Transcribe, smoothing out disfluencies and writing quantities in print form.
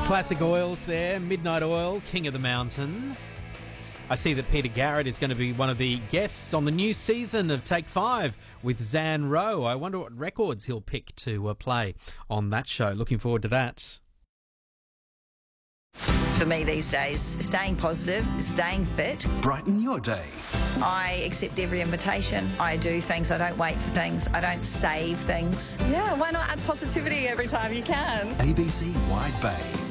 Classic Oils there, Midnight Oil, King of the Mountain. I see that Peter Garrett is going to be one of the guests on the new season of Take 5 with Zan Rowe. I wonder what records he'll pick to play on that show. Looking forward to that. For me these days, staying positive, staying fit. Brighten your day. I accept every invitation. I do things. I don't wait for things. I don't save things. Yeah, why not add positivity every time you can? ABC Wide Bay.